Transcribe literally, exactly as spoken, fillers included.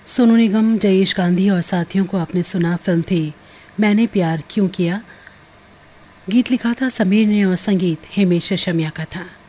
सोनू निगम, जयेश गांधी और साथियों को आपने सुना। फिल्म थी मैंने प्यार क्यों किया। गीत लिखा था समीर ने और संगीत हिमेश रेशमिया का था।